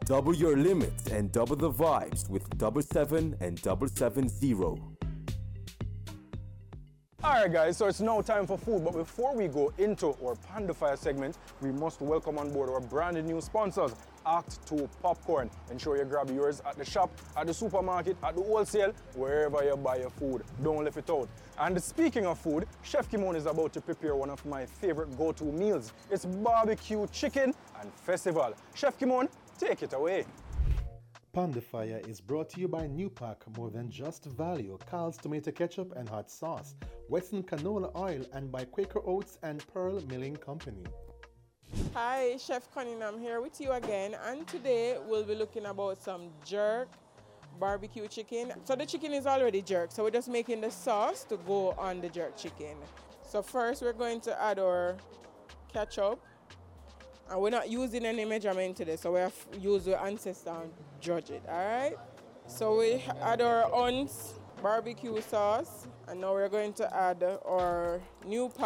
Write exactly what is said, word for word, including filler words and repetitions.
Double your limits and double the vibes with Double Seven and Double Seven Zero. Alright guys, so it's now time for food, but before we go into our Panda Fire segment, we must welcome on board our brand new sponsors, Act two Popcorn. Ensure you grab yours at the shop, at the supermarket, at the wholesale, wherever you buy your food. Don't leave it out. And speaking of food, Chef Kimon is about to prepare one of my favorite go-to meals. It's barbecue chicken and festival. Chef Kimon, take it away. Panda Fire is brought to you by Newpack, more than just value, Carl's tomato ketchup and hot sauce, Western canola oil, and by Quaker Oats and Pearl Milling Company. Hi, Chef Cunningham here with you again, and today we'll be looking about some jerk barbecue chicken. So the chicken is already jerked, so we're just making the sauce to go on the jerk chicken. So first we're going to add our ketchup. And we're not using any measurement today, so we have used our ancestor and judge it, all right? So we add our ounce barbecue sauce, and now we're going to add our new